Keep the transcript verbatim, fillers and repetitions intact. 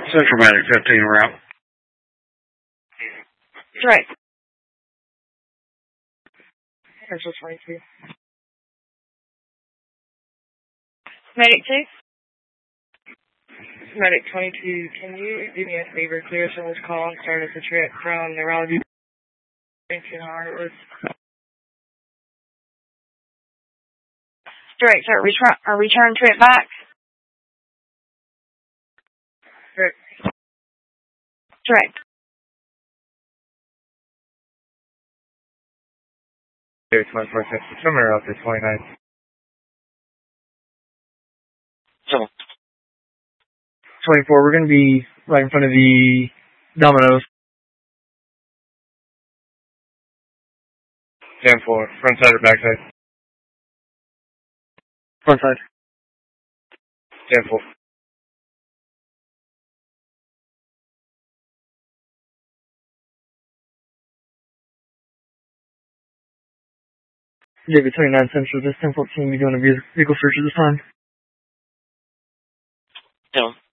Central Medic fifteen route. Right. Central twenty-two. Medic two? Medic twenty-two, can you do me a favor, clear someone's call and start us a trip from neurology to Harwood? Direct, sir. Return, a return trip back? Direct. Direct. twenty-four, somewhere out there, twenty-nine. So. twenty-four, we're going to be right in front of the Domino's. ten four, front side or back side? Front side. ten four. David twenty-nine Central, this ten fourteen, be doing a vehicle search at this time. No.